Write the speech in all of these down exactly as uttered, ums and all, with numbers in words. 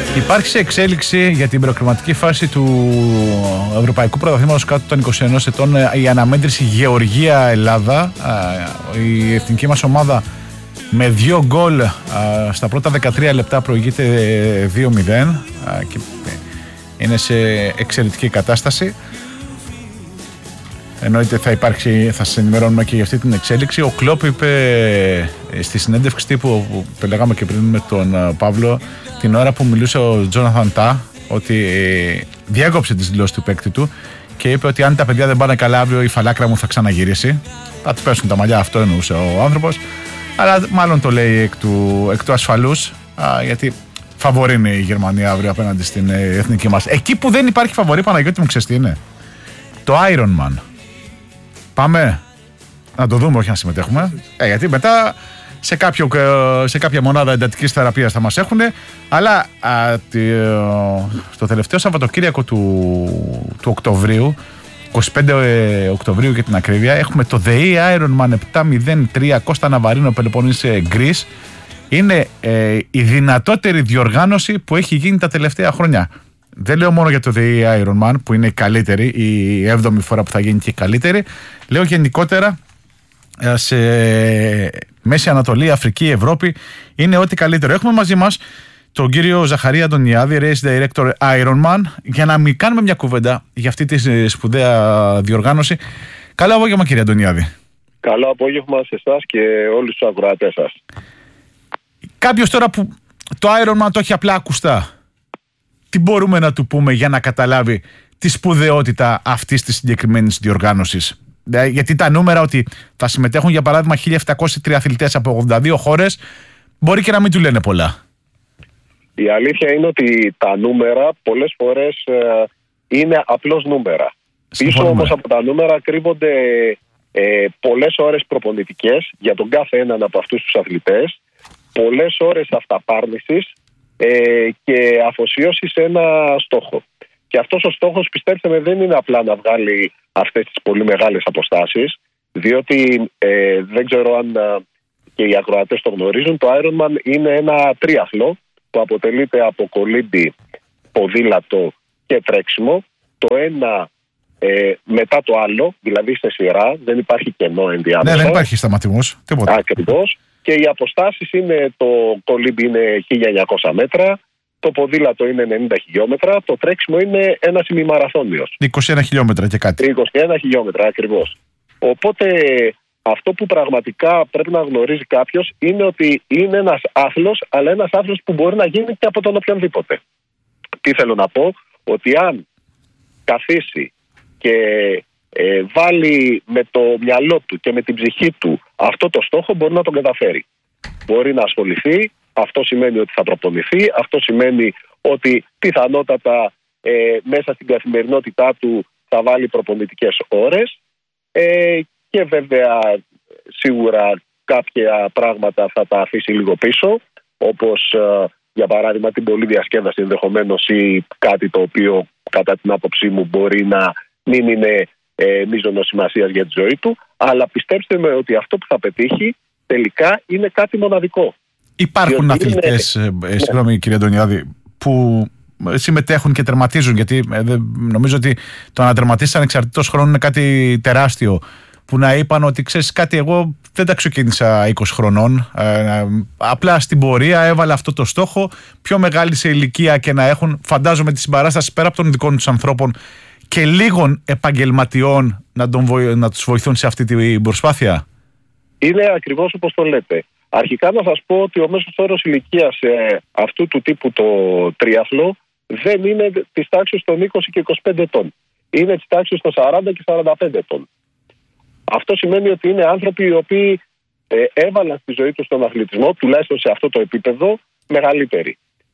Υπάρχει σε εξέλιξη για την προκριματική φάση του Ευρωπαϊκού Πρωταθλήματος κάτω των είκοσι ενός ετών η αναμέτρηση Γεωργία-Ελλάδα. Η εθνική μας ομάδα με δύο γκολ στα πρώτα δεκατρία λεπτά προηγείται δύο μηδέν και είναι σε εξαιρετική κατάσταση. Εννοείται θα υπάρξει, θα σας ενημερώνουμε και για αυτή την εξέλιξη. Ο Κλόπ είπε στη συνέντευξη τύπου που λέγαμε και πριν με τον Παύλο, την ώρα που μιλούσε ο Τζόναθαν Τά, ότι διέκοψε τις δηλώσεις του παίκτη του και είπε ότι αν τα παιδιά δεν πάνε καλά αύριο η φαλάκρα μου θα ξαναγυρίσει. Θα του πέσουν τα μαλλιά, αυτό εννοούσε ο άνθρωπος. Αλλά μάλλον το λέει εκ του, εκ του ασφαλούς, α, γιατί φαβορεί είναι η Γερμανία αύριο απέναντι στην ε, εθνική μας. Εκεί που δεν υπάρχει φαβορεί, Παναγιώτη μου, ξέρεις τι είναι? Το Ironman. Πάμε να το δούμε, όχι να συμμετέχουμε. Ε, γιατί μετά σε, κάποιο, σε κάποια μονάδα εντατικής θεραπείας θα μας έχουν. Αλλά α, τη, στο τελευταίο Σαββατοκύριακο του, του Οκτωβρίου, είκοσι πέντε Οκτωβρίου για την ακρίβεια, έχουμε το The E Ironman επτά μηδέν τρία Κώστα Ναβαρίνο Πελοποννήσι Γκρίς. Είναι ε, η δυνατότερη διοργάνωση που έχει γίνει τα τελευταία χρόνια. Δεν λέω μόνο για το The E Ironman που είναι η καλύτερη, η έβδομη φορά που θα γίνει και η καλύτερη. Λέω γενικότερα σε Μέση Ανατολή, Αφρική, Ευρώπη είναι ό,τι καλύτερο. Έχουμε μαζί μας τον κύριο Ζαχαρία Αντωνιάδη, Race Director Ironman, για να μην κάνουμε μια κουβέντα για αυτή τη σπουδαία διοργάνωση. Καλό απόγευμα, κύριε Αντωνιάδη. Καλό απόγευμα σε εσάς και όλους τους ακροατές σας. Κάποιος τώρα που το Ironman το έχει απλά ακουστά, τι μπορούμε να του πούμε για να καταλάβει τη σπουδαιότητα αυτής της συγκεκριμένης διοργάνωσης? Γιατί τα νούμερα ότι θα συμμετέχουν για παράδειγμα χίλια επτακόσιοι τριαθλητές από ογδόντα δύο χώρες μπορεί και να μην του λένε πολλά. Η αλήθεια είναι ότι τα νούμερα πολλές φορές ε, είναι απλώς νούμερα. Πίσω όμως από τα νούμερα κρύβονται ε, πολλές ώρες προπονητικές για τον κάθε έναν από αυτούς τους αθλητές, πολλές ώρες αυταπάρνησης ε, και αφοσίωση σε ένα στόχο. Και αυτός ο στόχος, πιστέψτε με, δεν είναι απλά να βγάλει αυτές τις πολύ μεγάλες αποστάσεις, διότι ε, δεν ξέρω αν ε, και οι ακροατές το γνωρίζουν, το Ironman είναι ένα τρίαθλο που αποτελείται από κολύμπι, ποδήλατο και τρέξιμο. Το ένα ε, μετά το άλλο, δηλαδή σε σειρά, δεν υπάρχει κενό ενδιάμεσα. Ναι, δεν υπάρχει σταματημός, τίποτα. Ακριβώς. Και οι αποστάσεις είναι, το κολύμπι είναι χίλια εννιακόσια μέτρα, το ποδήλατο είναι ενενήντα χιλιόμετρα, το τρέξιμο είναι ένας ημιμαραθώνιος. είκοσι ένα χιλιόμετρα και κάτι. είκοσι ένα χιλιόμετρα ακριβώς. Οπότε αυτό που πραγματικά πρέπει να γνωρίζει κάποιος είναι ότι είναι ένας άθλος, αλλά ένας άθλος που μπορεί να γίνει και από τον οποιονδήποτε. Τι θέλω να πω? Ότι αν καθίσει και ε, βάλει με το μυαλό του και με την ψυχή του αυτό το στόχο, μπορεί να τον καταφέρει. Μπορεί να ασχοληθεί, αυτό σημαίνει ότι θα προπονηθεί, αυτό σημαίνει ότι πιθανότατα ε, μέσα στην καθημερινότητά του θα βάλει προπονητικές ώρες ε, και βέβαια σίγουρα κάποια πράγματα θα τα αφήσει λίγο πίσω, όπως ε, για παράδειγμα την πολλή διασκέδαση ενδεχομένως ή κάτι το οποίο κατά την άποψή μου μπορεί να μην είναι ε, μείζωνος σημασίας για τη ζωή του, αλλά πιστέψτε με ότι αυτό που θα πετύχει τελικά είναι κάτι μοναδικό. Υπάρχουν διότι αθλητές, είναι... ε, συγγνώμη κύριε Αντωνιάδη, που συμμετέχουν και τερματίζουν, γιατί ε, νομίζω ότι το να τερματίσεις ανεξαρτήτως χρόνου είναι κάτι τεράστιο, που να είπαν ότι ξέρεις κάτι, εγώ δεν τα ξεκίνησα είκοσι χρονών, ε, απλά στην πορεία έβαλα αυτό το στόχο, πιο μεγάλη σε ηλικία και να έχουν, φαντάζομαι, τη συμπαράσταση πέρα από των δικών τους ανθρώπων και λίγων επαγγελματιών να, τον βοη, να τους βοηθούν σε αυτή την προσπάθεια. Είναι ακριβώς όπως το λέτε. Αρχικά να σας πω ότι ο μέσος όρος ηλικίας ε, αυτού του τύπου το τρίαθλο δεν είναι της τάξης των είκοσι και είκοσι πέντε ετών. Είναι της τάξης των σαράντα και σαράντα πέντε ετών. Αυτό σημαίνει ότι είναι άνθρωποι οι οποίοι ε, έβαλαν στη ζωή τους τον αθλητισμό, τουλάχιστον σε αυτό το επίπεδο, μεγαλύτεροι.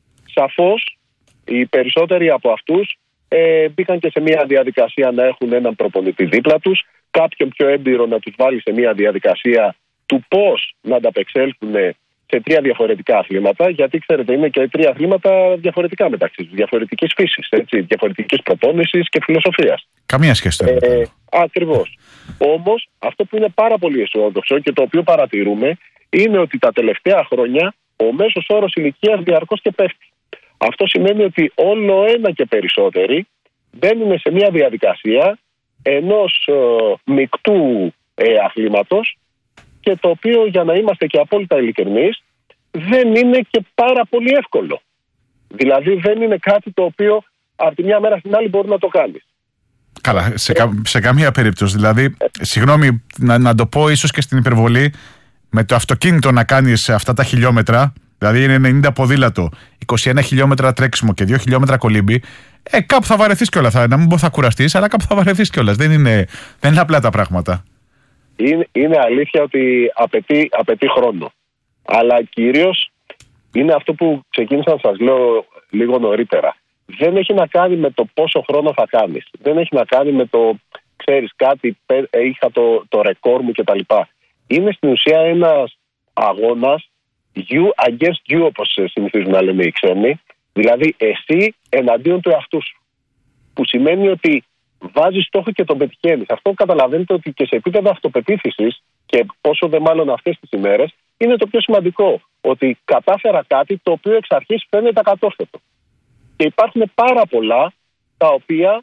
Σαφώς, οι περισσότεροι από αυτούς ε, μπήκαν και σε μια διαδικασία να έχουν έναν προπονητή δίπλα τους, κάποιον πιο έμπειρο να τους βάλει σε μια διαδικασία του πώς να ανταπεξέλθουν σε τρία διαφορετικά αθλήματα, γιατί ξέρετε είναι και τρία αθλήματα διαφορετικά μεταξύ τους, διαφορετικής φύσης, έτσι, διαφορετικής προπόνησης και φιλοσοφίας. Καμία σχέση. Ε, ακριβώς. Όμως αυτό που είναι πάρα πολύ αισιόδοξο και το οποίο παρατηρούμε είναι ότι τα τελευταία χρόνια ο μέσος όρος ηλικίας διαρκώς και πέφτει. Αυτό σημαίνει ότι όλο ένα και περισσότεροι μπαίνουν σε μια διαδικασία ενός ε, μεικτού ε, αθλήματος, και το οποίο, για να είμαστε και απόλυτα ειλικρινείς, δεν είναι και πάρα πολύ εύκολο. Δηλαδή δεν είναι κάτι το οποίο από τη μια μέρα στην άλλη μπορεί να το κάνεις. Καλά, σε, κα, σε καμία περίπτωση. Δηλαδή, συγγνώμη να, να το πω ίσως και στην υπερβολή, με το αυτοκίνητο να κάνεις αυτά τα χιλιόμετρα, δηλαδή είναι ενενήντα ποδήλατο, είκοσι ένα χιλιόμετρα τρέξιμο και δύο χιλιόμετρα κολύμπι, ε, κάπου θα βαρεθείς κιόλας. Θα, να μην πω θα κουραστείς, αλλά κάπου θα βαρεθείς κιόλας. Δεν είναι, δεν είναι απλά τα πράγματα. Είναι, είναι αλήθεια ότι απαιτεί, απαιτεί χρόνο. Αλλά κυρίως είναι αυτό που ξεκίνησα να σας λέω λίγο νωρίτερα. Δεν έχει να κάνει με το πόσο χρόνο θα κάνεις. Δεν έχει να κάνει με το, ξέρεις κάτι, είχα το, το ρεκόρ μου κτλ. Είναι στην ουσία ένας αγώνας you against you, όπως συνηθίζουν να λένε οι ξένοι. Δηλαδή εσύ εναντίον του εαυτού σου. Που σημαίνει ότι βάζεις στόχο και τον πετυχαίνεις. Αυτό καταλαβαίνετε ότι και σε επίπεδο αυτοπεποίθησης, και πόσο δε μάλλον αυτές τις ημέρες, είναι το πιο σημαντικό. Ότι κατάφερα κάτι το οποίο εξ αρχής φαίνεται ακατόρθωτο. Και υπάρχουν πάρα πολλά τα οποία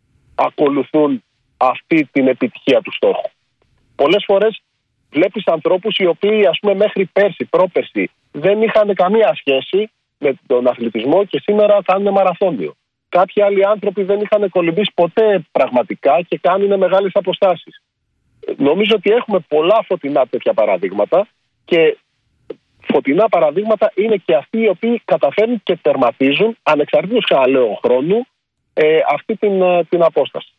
ακολουθούν αυτή την επιτυχία του στόχου. Πολλές φορές βλέπεις ανθρώπους οι οποίοι, ας πούμε, μέχρι πέρσι, πρόπερσι δεν είχαν καμία σχέση με τον αθλητισμό και σήμερα κάνουν μαραθώνιο. Κάποιοι άλλοι άνθρωποι δεν είχαν κολυμπήσει ποτέ πραγματικά και κάνουν μεγάλες αποστάσεις. Νομίζω ότι έχουμε πολλά φωτεινά τέτοια παραδείγματα, και φωτεινά παραδείγματα είναι και αυτοί οι οποίοι καταφέρνουν και τερματίζουν ανεξαρτήτως χαλαίου χρόνου ε, αυτή την, την απόσταση.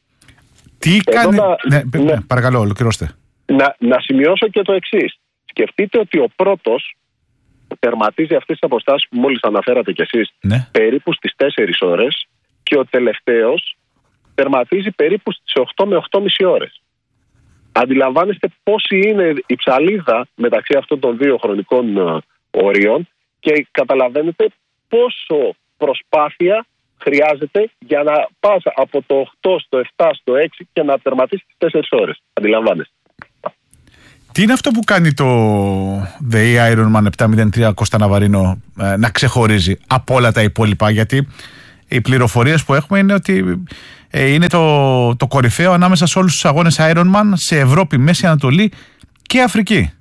Τι κάνει... Να, ναι, ναι, παρακαλώ, ολοκληρώστε. Να, να σημειώσω και το εξής. Σκεφτείτε ότι ο πρώτος τερματίζει αυτές τις αποστάσεις που μόλις αναφέρατε κι εσείς, ναι, περίπου στις τέσσερις ώρες, και ο τελευταίος τερματίζει περίπου στις οκτώ με οκτώ και μισή ώρες. Αντιλαμβάνεστε πόση είναι η ψαλίδα μεταξύ αυτών των δύο χρονικών uh, όριων, και καταλαβαίνετε πόσο προσπάθεια χρειάζεται για να πας από το οκτώ στο επτά στο έξι και να τερματίσεις τις τέσσερις ώρες. Αντιλαμβάνεστε. Τι είναι αυτό που κάνει το The Ironman επτακόσια τρία Κώστα Ναβαρίνο ε, να ξεχωρίζει από όλα τα υπόλοιπα? Γιατί οι πληροφορίες που έχουμε είναι ότι ε, είναι το, το κορυφαίο ανάμεσα σε όλους τους αγώνες Ironman σε Ευρώπη, Μέση Ανατολή και Αφρική.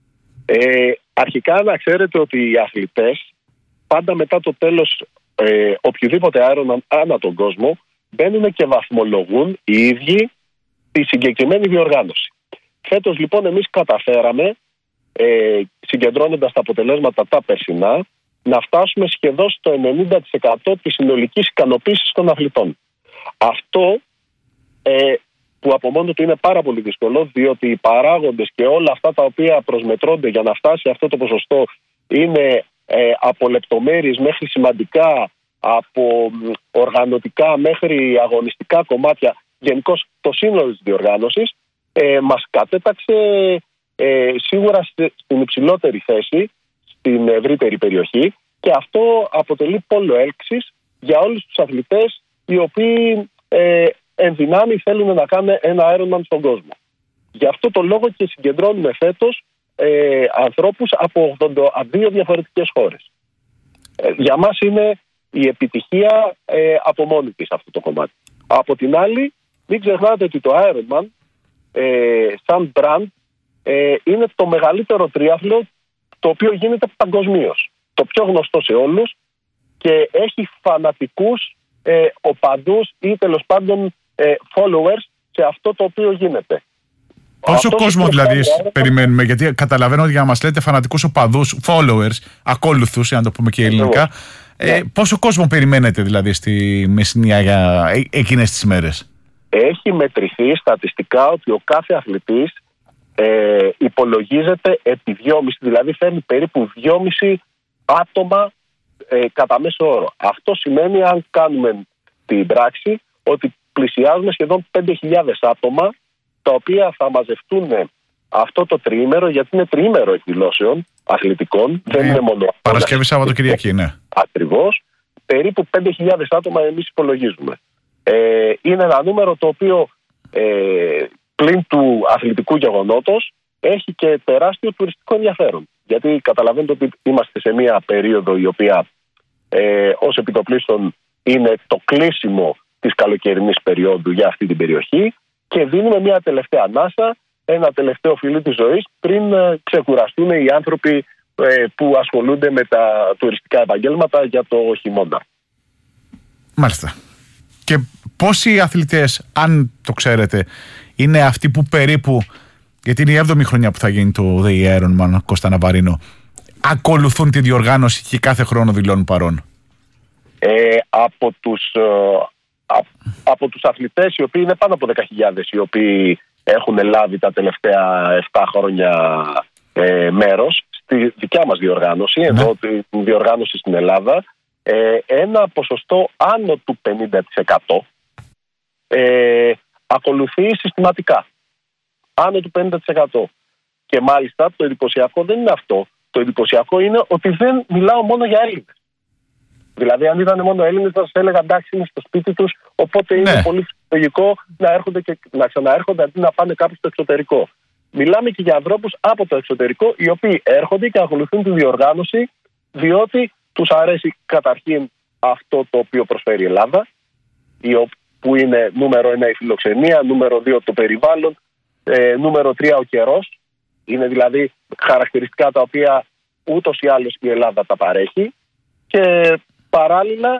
Ε, αρχικά να ξέρετε ότι οι αθλητές πάντα μετά το τέλος ε, οποιοδήποτε Ironman ανά τον κόσμο μπαίνουν και βαθμολογούν οι ίδιοι τη συγκεκριμένη διοργάνωση. Φέτος λοιπόν εμείς καταφέραμε, ε, συγκεντρώνοντας τα αποτελέσματα τα περσινά, να φτάσουμε σχεδόν στο ενενήντα τοις εκατό της συνολικής ικανοποίησης των αθλητών. Αυτό ε, που από μόνο του είναι πάρα πολύ δύσκολο, διότι οι παράγοντες και όλα αυτά τα οποία προσμετρώνται για να φτάσει αυτό το ποσοστό είναι ε, από λεπτομέρειες μέχρι σημαντικά, από οργανωτικά μέχρι αγωνιστικά κομμάτια, γενικώς το σύνολο της διοργάνωσης, ε, μας κατέταξε ε, σίγουρα στην υψηλότερη θέση στην ευρύτερη περιοχή, και αυτό αποτελεί πόλο έλξης για όλους τους αθλητές οι οποίοι ε, εν δυνάμει θέλουν να κάνουν ένα Ironman στον κόσμο. Γι' αυτό το λόγο και συγκεντρώνουμε φέτος ε, ανθρώπους από ογδόντα δύο διαφορετικές χώρες. Ε, για μας είναι η επιτυχία ε, από μόνη της αυτό το κομμάτι. Από την άλλη, μην ξεχνάτε ότι το Ironman ε, σαν brand ε, είναι το μεγαλύτερο τρίαθλο το οποίο γίνεται παγκοσμίως. Το πιο γνωστό σε όλους, και έχει φανατικούς ε, οπαδούς ή τέλος πάντων ε, followers σε αυτό το οποίο γίνεται. Πόσο αυτό κόσμο δηλαδή είναι... περιμένουμε? Γιατί καταλαβαίνω ότι για να μας λέτε φανατικούς οπαδούς, followers, ακόλουθους, για να το πούμε και ελληνικά, ε, πόσο κόσμο περιμένετε δηλαδή στη Μεσσηνία για εκείνες τις μέρες? Έχει μετρηθεί στατιστικά ότι ο κάθε αθλητής ε, υπολογίζεται επί δυόμισι, δηλαδή φέρνει περίπου δυόμισι άτομα ε, κατά μέσο όρο. Αυτό σημαίνει, αν κάνουμε την πράξη, ότι πλησιάζουμε σχεδόν πέντε χιλιάδες άτομα, τα οποία θα μαζευτούν αυτό το τριήμερο, γιατί είναι τριήμερο εκδηλώσεων αθλητικών, ε, δεν είναι μόνο Παρασκευή, Σάββατο, Κυριακή, ναι. Ακριβώς. Περίπου πέντε χιλιάδες άτομα εμείς υπολογίζουμε. Ε, είναι ένα νούμερο το οποίο ε, πλην του αθλητικού γεγονότος έχει και τεράστιο τουριστικό ενδιαφέρον. Γιατί καταλαβαίνετε ότι είμαστε σε μια περίοδο η οποία ε, ως επιτοπλίστων είναι το κλείσιμο της καλοκαιρινής περίοδου για αυτή την περιοχή και δίνουμε μια τελευταία ανάσα, ένα τελευταίο φιλί της ζωής πριν ε, ξεκουραστούν οι άνθρωποι ε, που ασχολούνται με τα τουριστικά επαγγέλματα για το χειμώνα. Μάλιστα. Και πόσοι αθλητές, αν το ξέρετε, είναι αυτοί που περίπου, γιατί είναι η έβδομη χρονιά που θα γίνει το ΔΕΗ Ironman Κώστα Ναβαρίνο, ακολουθούν τη διοργάνωση και κάθε χρόνο δηλώνουν παρόν? Ε, από τους, ε, α, από τους αθλητές οι οποίοι είναι πάνω από δέκα χιλιάδες, οι οποίοι έχουν λάβει τα τελευταία επτά χρόνια ε, μέρος στη δικιά μας διοργάνωση, ναι. Εδώ την διοργάνωση στην Ελλάδα, ε, ένα ποσοστό άνω του πενήντα τοις εκατό ε, ακολουθεί συστηματικά. Άνω του πενήντα τοις εκατό. Και μάλιστα το εντυπωσιακό δεν είναι αυτό. Το εντυπωσιακό είναι ότι δεν μιλάω μόνο για Έλληνες. Δηλαδή, αν ήταν μόνο Έλληνες, θα σας έλεγα εντάξει, είναι στο σπίτι τους, οπότε ναι. είναι πολύ λογικό να έρχονται και να ξαναέρχονται αντί να πάνε κάπου στο εξωτερικό. Μιλάμε και για ανθρώπους από το εξωτερικό, οι οποίοι έρχονται και ακολουθούν τη διοργάνωση, διότι τους αρέσει καταρχήν αυτό το οποίο προσφέρει η Ελλάδα, που είναι νούμερο ένα η φιλοξενία, νούμερο δύο το περιβάλλον, ε, νούμερο τρία ο καιρός. Είναι δηλαδή χαρακτηριστικά τα οποία ούτως ή άλλως η Ελλάδα τα παρέχει. Και παράλληλα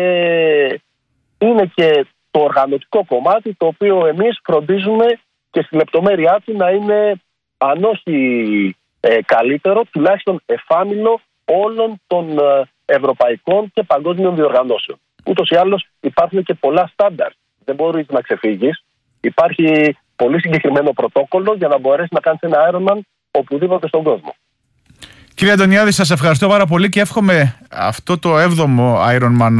ε, είναι και το οργανωτικό κομμάτι, το οποίο εμείς φροντίζουμε και στη λεπτομέρειά του να είναι, αν όχι ε, καλύτερο, τουλάχιστον εφάμιλο όλων των ε, ευρωπαϊκών και παγκόσμιων διοργανώσεων. Ούτως ή άλλως υπάρχουν και πολλά στάνταρ. Δεν μπορείς να ξεφύγεις. Υπάρχει πολύ συγκεκριμένο πρωτόκολλο για να μπορέσει να κάνεις ένα Ironman οπουδήποτε στον κόσμο. Κύριε Αντωνιάδη, σας ευχαριστώ πάρα πολύ και εύχομαι αυτό το έβδομο Ironman,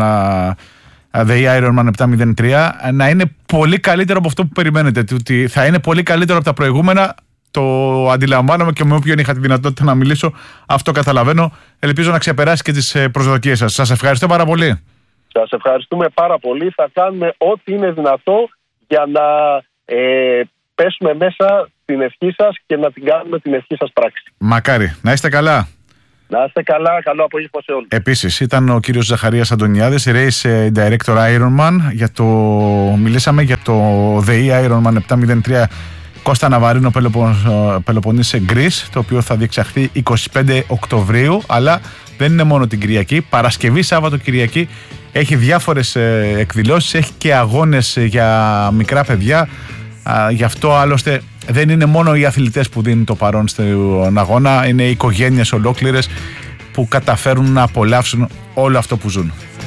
ΔΕΗ Ironman επτακόσια τρία, να είναι πολύ καλύτερο από αυτό που περιμένετε. Ότι θα είναι πολύ καλύτερο από τα προηγούμενα, το αντιλαμβάνομαι και με όποιον είχα τη δυνατότητα να μιλήσω, αυτό καταλαβαίνω. Ελπίζω να ξεπεράσει και τις προσδοκίες σας. Σας ευχαριστώ πάρα πολύ. Σας ευχαριστούμε πάρα πολύ. Θα κάνουμε ό,τι είναι δυνατό για να ε, πέσουμε μέσα στην ευχή σας και να την κάνουμε την ευχή σας πράξη. Μακάρι. Να είστε καλά. Να είστε καλά. Καλό απόγευμα σε όλους. Επίσης ήταν ο κύριος Ζαχαρίας Αντωνιάδης, Race Director Ironman. Για το... Μιλήσαμε για το ΔΕΗ Ironman επτακόσια τρία Κώστα Ναβαρίνο Πελοποννήσι Greece, το οποίο θα διεξαχθεί εικοστή πέμπτη Οκτωβρίου, αλλά δεν είναι μόνο την Κυριακή. Παρασκευή, Σάββατο, Κυριακή έχει διάφορες εκδηλώσεις, έχει και αγώνες για μικρά παιδιά. Γι' αυτό άλλωστε δεν είναι μόνο οι αθλητές που δίνουν το παρόν στον αγώνα, είναι οι οικογένειες ολόκληρες που καταφέρουν να απολαύσουν όλο αυτό που ζουν.